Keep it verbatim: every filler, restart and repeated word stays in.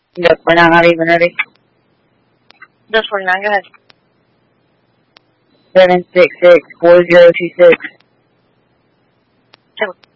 No, we're not, not even ready. Just forty-nine, go ahead. Seven six six four zero two six. Two.